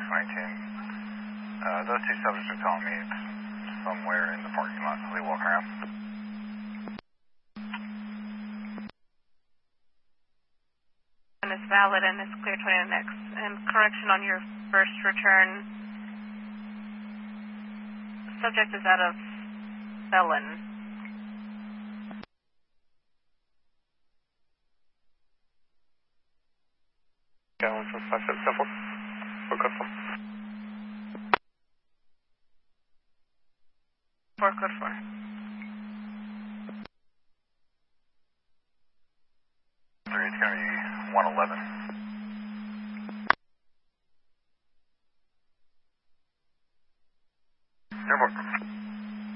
619. Those two subjects are telling me it's somewhere in the parking lot. They walk around. And it's valid and it's clear 29X. And correction on your first return, subject is out of felon. Got one from 5774. We're good for. 4 code 4. It's going to be 111.